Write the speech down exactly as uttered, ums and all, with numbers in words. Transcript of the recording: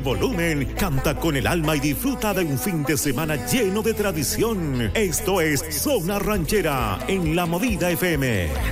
volumen, canta con el alma y disfruta de un fin de semana lleno de tradición. Esto es Zona Ranchera en La Movida F M.